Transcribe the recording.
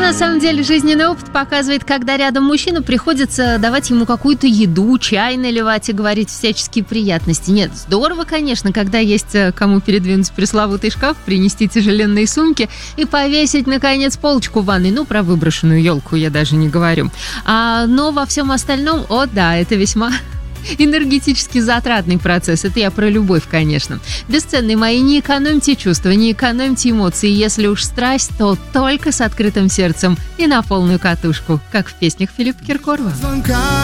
на самом деле жизненный опыт показывает, когда рядом мужчина, приходится давать ему какую-то еду, чай наливать и говорить всяческие приятности. Нет, здорово, конечно, когда есть кому передвинуть пресловутый шкаф, принести тяжеленные сумки и повесить, наконец, полочку в ванной. Ну, про выброшенную елку я даже не говорю. Но во всем остальном, о да, это весьма энергетически затратный процесс. Это я про любовь, конечно. Бесценные мои, не экономьте чувства, не экономьте эмоции. Если уж страсть, то только с открытым сердцем и на полную катушку, как в песнях Филиппа Киркорова.